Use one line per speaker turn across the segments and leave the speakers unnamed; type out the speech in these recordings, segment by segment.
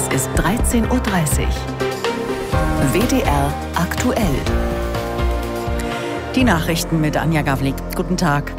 Es ist 13:30 Uhr. WDR aktuell.
Die Nachrichten mit Anja Gawlik. Guten Tag.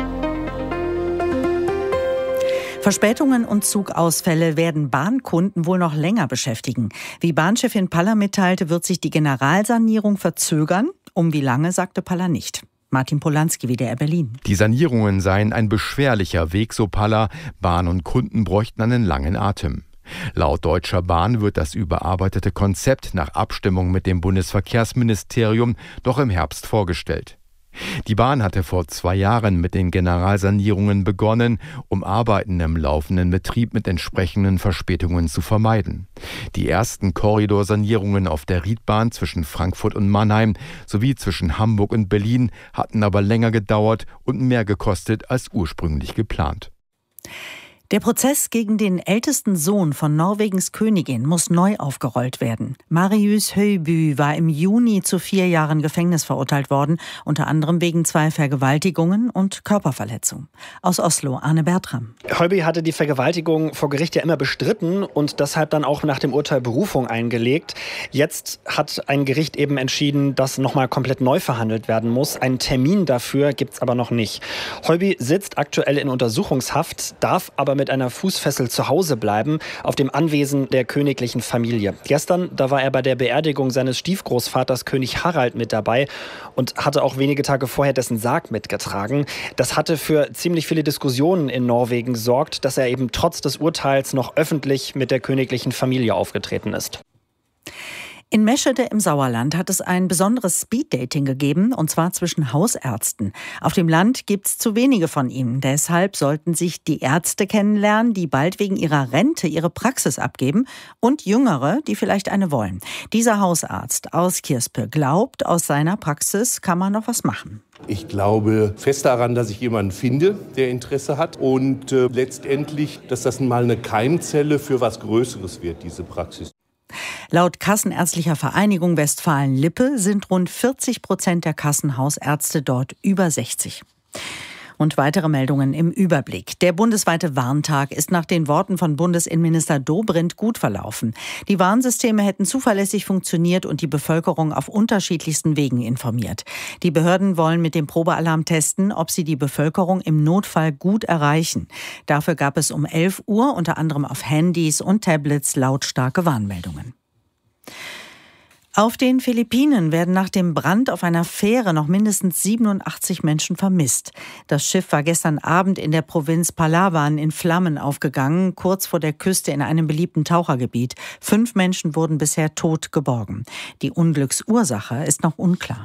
Verspätungen und Zugausfälle werden Bahnkunden wohl noch länger beschäftigen. Wie Bahnchefin Paller mitteilte, wird sich die Generalsanierung verzögern. Um wie lange, sagte Paller nicht. Martin Polanski, WDR Berlin.
Die Sanierungen seien ein beschwerlicher Weg, so Paller. Bahn und Kunden bräuchten einen langen Atem. Laut Deutscher Bahn wird das überarbeitete Konzept nach Abstimmung mit dem Bundesverkehrsministerium doch im Herbst vorgestellt. Die Bahn hatte vor 2 Jahren mit den Generalsanierungen begonnen, um Arbeiten im laufenden Betrieb mit entsprechenden Verspätungen zu vermeiden. Die ersten Korridorsanierungen auf der Riedbahn zwischen Frankfurt und Mannheim sowie zwischen Hamburg und Berlin hatten aber länger gedauert und mehr gekostet als ursprünglich geplant.
Der Prozess gegen den ältesten Sohn von Norwegens Königin muss neu aufgerollt werden. Marius Høiby war im Juni zu 4 Jahren Gefängnis verurteilt worden, unter anderem wegen 2 Vergewaltigungen und Körperverletzung. Aus Oslo, Arne Bertram.
Høiby hatte die Vergewaltigung vor Gericht ja immer bestritten und deshalb dann auch nach dem Urteil Berufung eingelegt. Jetzt hat ein Gericht eben entschieden, dass nochmal komplett neu verhandelt werden muss. Einen Termin dafür gibt es aber noch nicht. Høiby sitzt aktuell in Untersuchungshaft, darf aber mit einer Fußfessel zu Hause bleiben, auf dem Anwesen der königlichen Familie. Gestern, da war er bei der Beerdigung seines Stiefgroßvaters König Harald mit dabei und hatte auch wenige Tage vorher dessen Sarg mitgetragen. Das hatte für ziemlich viele Diskussionen in Norwegen gesorgt, dass er eben trotz des Urteils noch öffentlich mit der königlichen Familie aufgetreten ist.
In Meschede im Sauerland hat es ein besonderes Speeddating gegeben, und zwar zwischen Hausärzten. Auf dem Land gibt es zu wenige von ihnen. Deshalb sollten sich die Ärzte kennenlernen, die bald wegen ihrer Rente ihre Praxis abgeben, und Jüngere, die vielleicht eine wollen. Dieser Hausarzt aus Kirspe glaubt, aus seiner Praxis kann man noch was machen.
Ich glaube fest daran, dass ich jemanden finde, der Interesse hat und letztendlich, dass das mal eine Keimzelle für was Größeres wird, diese Praxis.
Laut Kassenärztlicher Vereinigung Westfalen-Lippe sind rund 40% der Kassenhausärzte dort über 60. Und weitere Meldungen im Überblick. Der bundesweite Warntag ist nach den Worten von Bundesinnenminister Dobrindt gut verlaufen. Die Warnsysteme hätten zuverlässig funktioniert und die Bevölkerung auf unterschiedlichsten Wegen informiert. Die Behörden wollen mit dem Probealarm testen, ob sie die Bevölkerung im Notfall gut erreichen. Dafür gab es um 11 Uhr unter anderem auf Handys und Tablets lautstarke Warnmeldungen. Auf den Philippinen werden nach dem Brand auf einer Fähre noch mindestens 87 Menschen vermisst. Das Schiff war gestern Abend in der Provinz Palawan in Flammen aufgegangen, kurz vor der Küste in einem beliebten Tauchergebiet. 5 Menschen wurden bisher tot geborgen. Die Unglücksursache ist noch unklar.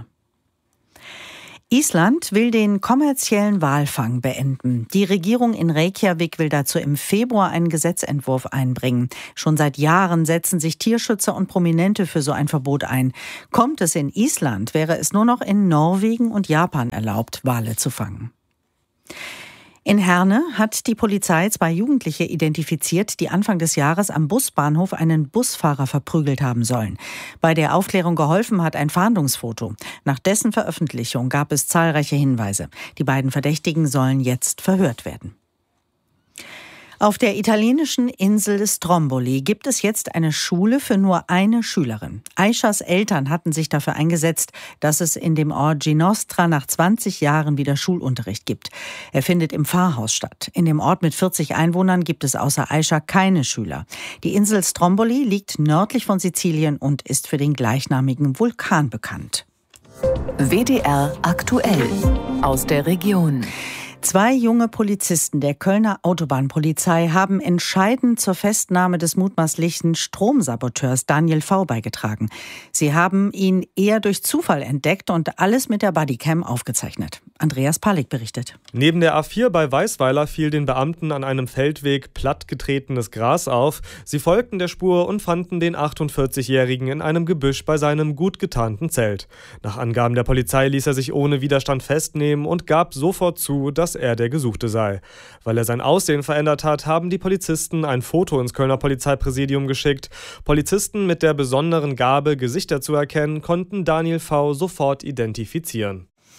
Island will den kommerziellen Walfang beenden. Die Regierung in Reykjavik will dazu im Februar einen Gesetzentwurf einbringen. Schon seit Jahren setzen sich Tierschützer und Prominente für so ein Verbot ein. Kommt es in Island, wäre es nur noch in Norwegen und Japan erlaubt, Wale zu fangen. In Herne hat die Polizei 2 Jugendliche identifiziert, die Anfang des Jahres am Busbahnhof einen Busfahrer verprügelt haben sollen. Bei der Aufklärung geholfen hat ein Fahndungsfoto. Nach dessen Veröffentlichung gab es zahlreiche Hinweise. Die beiden Verdächtigen sollen jetzt verhört werden. Auf der italienischen Insel Stromboli gibt es jetzt eine Schule für nur eine Schülerin. Aishas Eltern hatten sich dafür eingesetzt, dass es in dem Ort Ginostra nach 20 Jahren wieder Schulunterricht gibt. Er findet im Pfarrhaus statt. In dem Ort mit 40 Einwohnern gibt es außer Aisha keine Schüler. Die Insel Stromboli liegt nördlich von Sizilien und ist für den gleichnamigen Vulkan bekannt.
WDR aktuell aus der Region.
2 junge Polizisten der Kölner Autobahnpolizei haben entscheidend zur Festnahme des mutmaßlichen Stromsaboteurs Daniel V. beigetragen. Sie haben ihn eher durch Zufall entdeckt und alles mit der Bodycam aufgezeichnet. Andreas Palik berichtet.
Neben der A4 bei Weißweiler fiel den Beamten an einem Feldweg plattgetretenes Gras auf. Sie folgten der Spur und fanden den 48-Jährigen in einem Gebüsch bei seinem gut getarnten Zelt. Nach Angaben der Polizei ließ er sich ohne Widerstand festnehmen und gab sofort zu, dass er der Gesuchte sei. Weil er sein Aussehen verändert hat, haben die Polizisten ein Foto ins Kölner Polizeipräsidium geschickt. Polizisten mit der besonderen Gabe, Gesichter zu erkennen, konnten Daniel V. sofort identifizieren.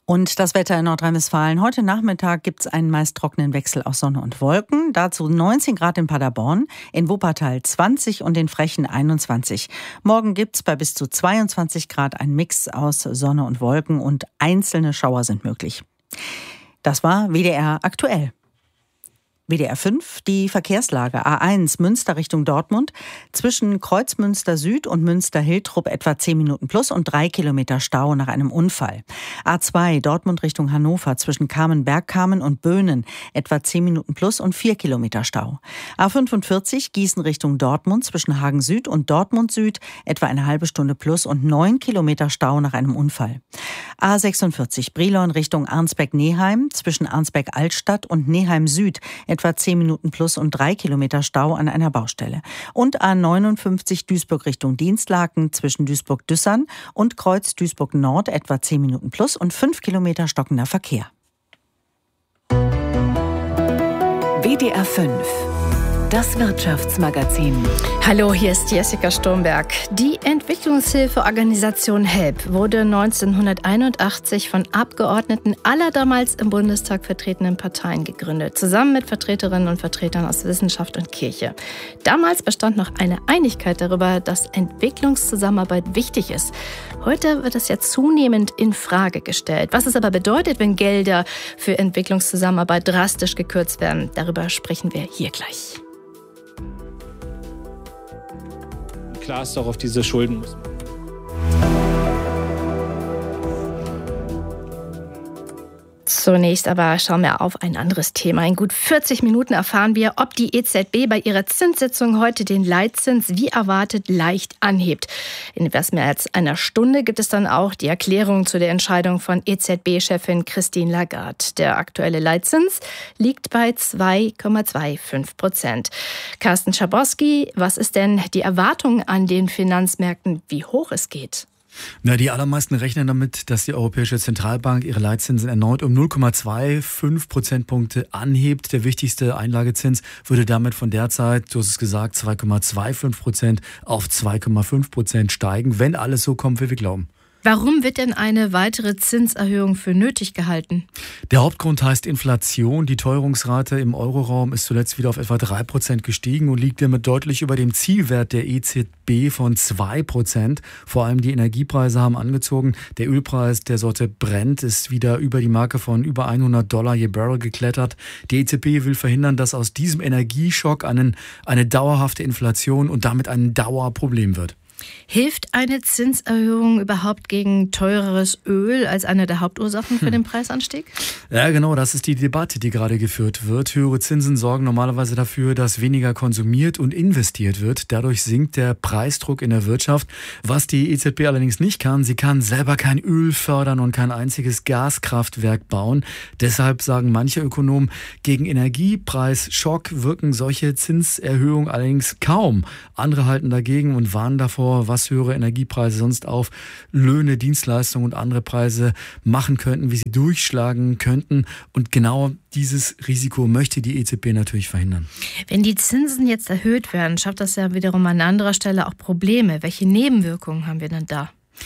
Und das Wetter in Nordrhein-Westfalen. Heute Nachmittag gibt es einen meist trockenen Wechsel aus Sonne und Wolken. Dazu 19 Grad in Paderborn, in Wuppertal 20 und in Frechen 21. Morgen gibt es bei bis zu 22 Grad einen Mix aus Sonne und Wolken und einzelne Schauer sind möglich. Das war WDR aktuell. WDR 5, die Verkehrslage. A1 Münster Richtung Dortmund. Zwischen Kreuzmünster Süd und Münster-Hiltrup etwa 10 Minuten plus und 3 Kilometer Stau nach einem Unfall. A2 Dortmund Richtung Hannover zwischen Kamen-Bergkamen und Böhnen etwa 10 Minuten plus und 4 Kilometer Stau. A45 Gießen Richtung Dortmund zwischen Hagen Süd und Dortmund Süd etwa eine halbe Stunde plus und 9 Kilometer Stau nach einem Unfall. A46 Brilon Richtung Arnsberg-Neheim zwischen Arnsberg-Altstadt und Neheim Süd etwa 10 Minuten plus und 3 Kilometer Stau an einer Baustelle. Und A59 Duisburg Richtung Dienstlaken zwischen Duisburg-Düssern und Kreuz Duisburg-Nord etwa 10 Minuten plus und 5 Kilometer stockender Verkehr.
WDR 5. Das Wirtschaftsmagazin.
Hallo, hier ist Jessica Sturmberg. Die Entwicklungshilfeorganisation HELP wurde 1981 von Abgeordneten aller damals im Bundestag vertretenen Parteien gegründet, zusammen mit Vertreterinnen und Vertretern aus Wissenschaft und Kirche. Damals bestand noch eine Einigkeit darüber, dass Entwicklungszusammenarbeit wichtig ist. Heute wird es ja zunehmend in Frage gestellt. Was es aber bedeutet, wenn Gelder für Entwicklungszusammenarbeit drastisch gekürzt werden, darüber sprechen wir hier gleich.
Klar ist doch, auf diese Schulden muss man.
Zunächst aber schauen wir auf ein anderes Thema. In gut 40 Minuten erfahren wir, ob die EZB bei ihrer Zinssitzung heute den Leitzins wie erwartet leicht anhebt. In etwas mehr als einer Stunde gibt es dann auch die Erklärung zu der Entscheidung von EZB-Chefin Christine Lagarde. Der aktuelle Leitzins liegt bei 2,25%. Carsten Schabowski, was ist denn die Erwartung an den Finanzmärkten, wie hoch es geht?
Die allermeisten rechnen damit, dass die Europäische Zentralbank ihre Leitzinsen erneut um 0,25 Prozentpunkte anhebt. Der wichtigste Einlagezins würde damit von derzeit, du hast es gesagt, 2,25% auf 2,5% steigen, wenn alles so kommt, wie wir glauben.
Warum wird denn eine weitere Zinserhöhung für nötig gehalten?
Der Hauptgrund heißt Inflation. Die Teuerungsrate im Euroraum ist zuletzt wieder auf etwa 3% gestiegen und liegt damit deutlich über dem Zielwert der EZB von 2%. Vor allem die Energiepreise haben angezogen. Der Ölpreis der Sorte Brent ist wieder über die Marke von über $100 je Barrel geklettert. Die EZB will verhindern, dass aus diesem Energieschock eine dauerhafte Inflation und damit ein Dauerproblem wird.
Hilft eine Zinserhöhung überhaupt gegen teureres Öl als eine der Hauptursachen für den Preisanstieg?
Ja, genau, das ist die Debatte, die gerade geführt wird. Höhere Zinsen sorgen normalerweise dafür, dass weniger konsumiert und investiert wird. Dadurch sinkt der Preisdruck in der Wirtschaft. Was die EZB allerdings nicht kann, sie kann selber kein Öl fördern und kein einziges Gaskraftwerk bauen. Deshalb sagen manche Ökonomen, gegen Energiepreisschock wirken solche Zinserhöhungen allerdings kaum. Andere halten dagegen und warnen davor, was höhere Energiepreise sonst auf Löhne, Dienstleistungen und andere Preise machen könnten, wie sie durchschlagen könnten. Und genau dieses Risiko möchte die EZB natürlich verhindern.
Wenn die Zinsen jetzt erhöht werden, schafft das ja wiederum an anderer Stelle auch Probleme. Welche Nebenwirkungen haben wir denn da?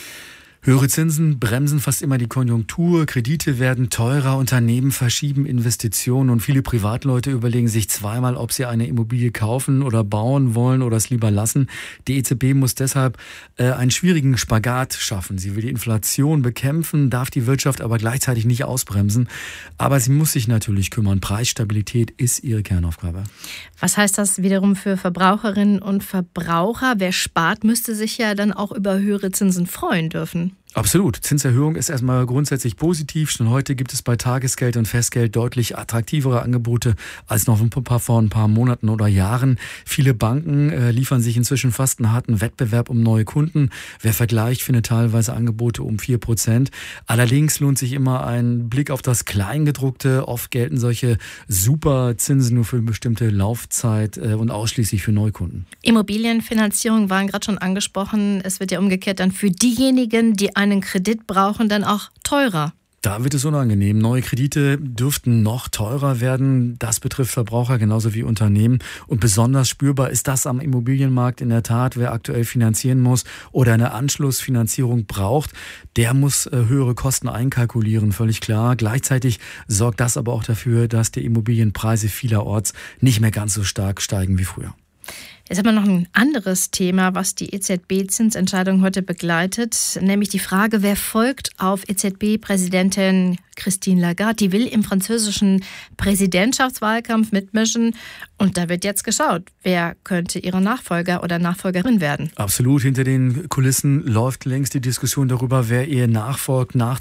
Höhere Zinsen bremsen fast immer die Konjunktur, Kredite werden teurer, Unternehmen verschieben Investitionen und viele Privatleute überlegen sich zweimal, ob sie eine Immobilie kaufen oder bauen wollen oder es lieber lassen. Die EZB muss deshalb einen schwierigen Spagat schaffen. Sie will die Inflation bekämpfen, darf die Wirtschaft aber gleichzeitig nicht ausbremsen. Aber sie muss sich natürlich kümmern. Preisstabilität ist ihre Kernaufgabe.
Was heißt das wiederum für Verbraucherinnen und Verbraucher? Wer spart, müsste sich ja dann auch über höhere Zinsen freuen dürfen.
Absolut. Zinserhöhung ist erstmal grundsätzlich positiv. Schon heute gibt es bei Tagesgeld und Festgeld deutlich attraktivere Angebote als noch vor ein paar Monaten oder Jahren. Viele Banken liefern sich inzwischen fast einen harten Wettbewerb um neue Kunden. Wer vergleicht, findet teilweise Angebote um 4%. Allerdings lohnt sich immer ein Blick auf das Kleingedruckte. Oft gelten solche Superzinsen nur für eine bestimmte Laufzeit und ausschließlich für Neukunden.
Immobilienfinanzierung waren gerade schon angesprochen. Es wird ja umgekehrt dann für diejenigen, die einen Kredit brauchen, dann auch teurer.
Da wird es unangenehm. Neue Kredite dürften noch teurer werden. Das betrifft Verbraucher genauso wie Unternehmen. Und besonders spürbar ist das am Immobilienmarkt in der Tat. Wer aktuell finanzieren muss oder eine Anschlussfinanzierung braucht, der muss höhere Kosten einkalkulieren, völlig klar. Gleichzeitig sorgt das aber auch dafür, dass die Immobilienpreise vielerorts nicht mehr ganz so stark steigen wie früher.
Jetzt haben wir noch ein anderes Thema, was die EZB-Zinsentscheidung heute begleitet, nämlich die Frage, wer folgt auf EZB-Präsidentin Christine Lagarde. Die will im französischen Präsidentschaftswahlkampf mitmischen und da wird jetzt geschaut, wer könnte ihre Nachfolger oder Nachfolgerin werden.
Absolut, hinter den Kulissen läuft längst die Diskussion darüber, wer ihr nachfolgt nach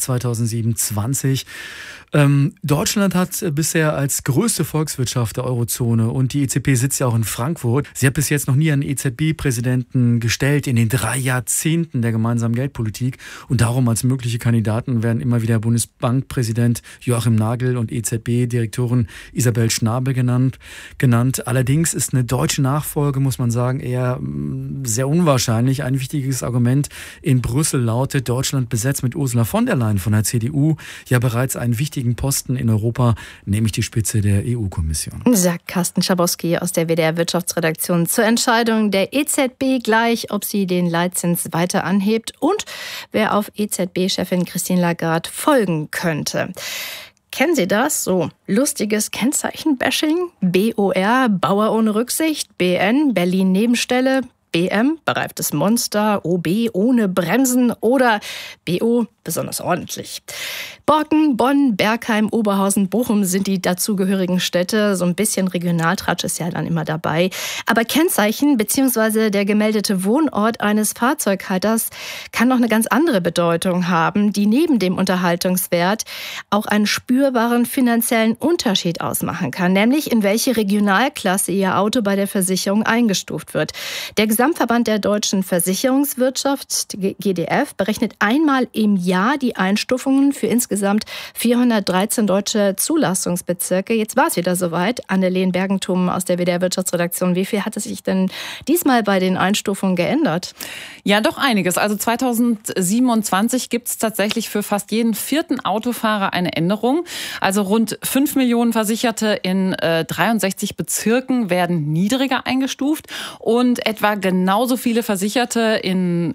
2027. Deutschland hat bisher als größte Volkswirtschaft der Eurozone und die EZB sitzt ja auch in Frankfurt. Sie hat bis jetzt noch nie einen EZB-Präsidenten gestellt in den 3 Jahrzehnten der gemeinsamen Geldpolitik und darum als mögliche Kandidaten werden immer wieder Bundesbankpräsident Joachim Nagel und EZB-Direktorin Isabel Schnabel genannt. Allerdings ist eine deutsche Nachfolge, muss man sagen, eher sehr unwahrscheinlich. Ein wichtiges Argument in Brüssel lautet, Deutschland besetzt mit Ursula von der Leyen von der CDU ja bereits einen wichtigen Posten in Europa, nämlich die Spitze der EU-Kommission.
Sagt Carsten Schabowski aus der WDR-Wirtschaftsredaktion zur Entscheidung der EZB gleich, ob sie den Leitzins weiter anhebt und wer auf EZB-Chefin Christine Lagarde folgen könnte. Kennen Sie das? So lustiges Kennzeichen-Bashing? BOR, Bauer ohne Rücksicht, BN, Berlin Nebenstelle, BM, bereiftes Monster, OB ohne Bremsen oder BO, besonders ordentlich. Borken, Bonn, Bergheim, Oberhausen, Bochum sind die dazugehörigen Städte. So ein bisschen Regionaltratsch ist ja dann immer dabei. Aber Kennzeichen bzw. der gemeldete Wohnort eines Fahrzeughalters kann noch eine ganz andere Bedeutung haben, die neben dem Unterhaltungswert auch einen spürbaren finanziellen Unterschied ausmachen kann, nämlich in welche Regionalklasse Ihr Auto bei der Versicherung eingestuft wird. Der Gesamtverband der deutschen Versicherungswirtschaft, GDF, berechnet einmal im Jahr die Einstufungen für insgesamt 413 deutsche Zulassungsbezirke. Jetzt war es wieder soweit. Anne-Leen Bergentum aus der WDR-Wirtschaftsredaktion. Wie viel hat es sich denn diesmal bei den Einstufungen geändert?
Ja, doch einiges. Also 2027 gibt es tatsächlich für fast jeden 4. Autofahrer eine Änderung. Also rund 5 Millionen Versicherte in 63 Bezirken werden niedriger eingestuft und etwa genauso viele Versicherte in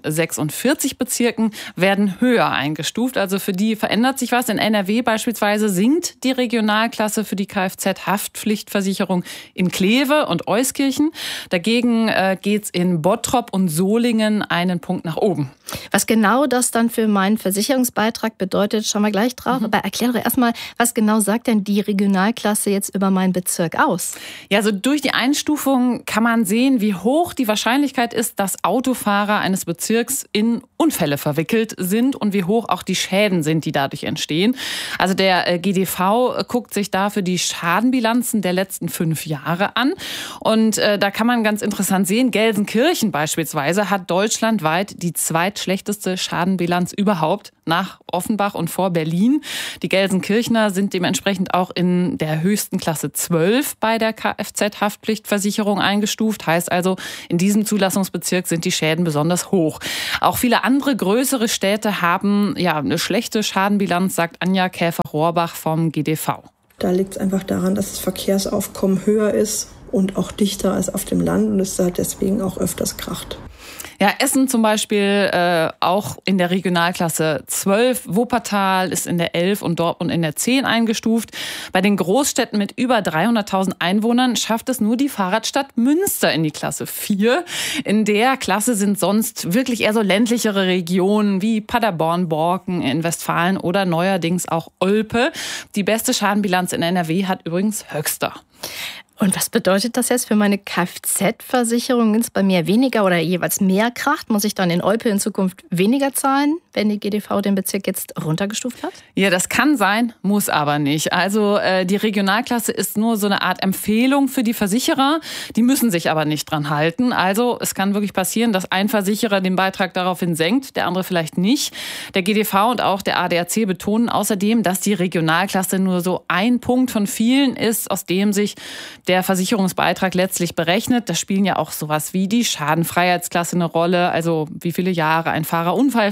46 Bezirken werden höher eingestuft. Also für die verändert sich was. In NRW beispielsweise sinkt die Regionalklasse für die Kfz-Haftpflichtversicherung in Kleve und Euskirchen. Dagegen geht's in Bottrop und Solingen einen Punkt nach oben.
Was genau das dann für meinen Versicherungsbeitrag bedeutet, schauen wir gleich drauf. Aber erkläre doch erstmal, was genau sagt denn die Regionalklasse jetzt über meinen Bezirk aus?
Ja, also durch die Einstufung kann man sehen, wie hoch die Wahrscheinlichkeit ist, dass Autofahrer eines Bezirks in Unfälle verwickelt sind und wie hoch auch die Schäden sind, die dadurch entstehen. Also der GDV guckt sich dafür die Schadenbilanzen der letzten 5 Jahre an. Und da kann man ganz interessant sehen, Gelsenkirchen beispielsweise hat deutschlandweit die zweitschlechteste Schadenbilanz überhaupt nach Offenbach und vor Berlin. Die Gelsenkirchener sind dementsprechend auch in der höchsten Klasse 12 bei der Kfz-Haftpflichtversicherung eingestuft. Heißt also, in diesem Zulassungsbezirk sind die Schäden besonders hoch. Auch viele andere größere Städte haben ja eine schlechte Schadenbilanz, sagt Anja Käfer-Rohrbach vom GDV.
Da liegt es einfach daran, dass das Verkehrsaufkommen höher ist und auch dichter als auf dem Land und es da deswegen auch öfters kracht.
Ja, Essen zum Beispiel auch in der Regionalklasse 12. Wuppertal ist in der 11 und Dortmund in der 10 eingestuft. Bei den Großstädten mit über 300.000 Einwohnern schafft es nur die Fahrradstadt Münster in die Klasse 4. In der Klasse sind sonst wirklich eher so ländlichere Regionen wie Paderborn, Borken in Westfalen oder neuerdings auch Olpe. Die beste Schadenbilanz in NRW hat übrigens Höxter.
Und was bedeutet das jetzt für meine Kfz-Versicherung? Ist bei mir weniger oder jeweils mehr kracht? Muss ich dann in Olpe in Zukunft weniger zahlen, wenn die GDV den Bezirk jetzt runtergestuft hat?
Ja, das kann sein, muss aber nicht. Also die Regionalklasse ist nur so eine Art Empfehlung für die Versicherer. Die müssen sich aber nicht dran halten. Also es kann wirklich passieren, dass ein Versicherer den Beitrag daraufhin senkt, der andere vielleicht nicht. Der GDV und auch der ADAC betonen außerdem, dass die Regionalklasse nur so ein Punkt von vielen ist, aus dem sich der Versicherungsbeitrag letztlich berechnet. Da spielen ja auch sowas wie die Schadenfreiheitsklasse eine Rolle, also wie viele Jahre ein Fahrer unfallfrei war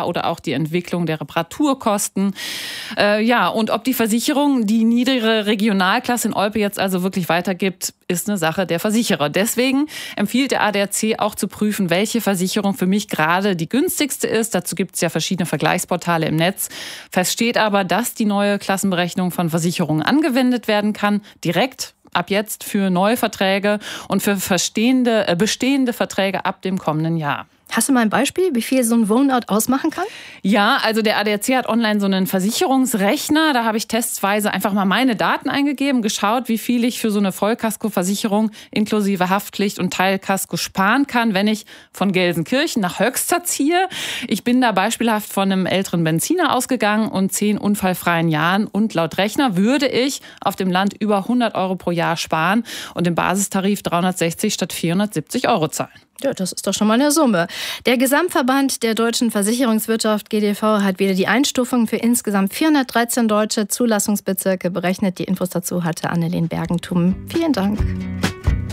oder auch die Entwicklung der Reparaturkosten. Und ob die Versicherung die niedrigere Regionalklasse in Olpe jetzt also wirklich weitergibt, ist eine Sache der Versicherer. Deswegen empfiehlt der ADAC auch zu prüfen, welche Versicherung für mich gerade die günstigste ist. Dazu gibt es ja verschiedene Vergleichsportale im Netz. Fest steht aber, dass die neue Klassenberechnung von Versicherungen angewendet werden kann, direkt ab jetzt für neue Verträge und für bestehende Verträge ab dem kommenden Jahr.
Hast du mal ein Beispiel, wie viel so ein Wohnort ausmachen kann?
Ja, also der ADAC hat online so einen Versicherungsrechner. Da habe ich testweise einfach mal meine Daten eingegeben, geschaut, wie viel ich für so eine Vollkaskoversicherung inklusive Haftpflicht und Teilkasko sparen kann, wenn ich von Gelsenkirchen nach Höxter ziehe. Ich bin da beispielhaft von einem älteren Benziner ausgegangen und 10 unfallfreien Jahren. Und laut Rechner würde ich auf dem Land über 100 Euro pro Jahr sparen und im Basistarif 360 statt 470 Euro zahlen.
Ja, das ist doch schon mal eine Summe. Der Gesamtverband der deutschen Versicherungswirtschaft GDV hat wieder die Einstufung für insgesamt 413 deutsche Zulassungsbezirke berechnet. Die Infos dazu hatte Annelien Bergentum. Vielen Dank.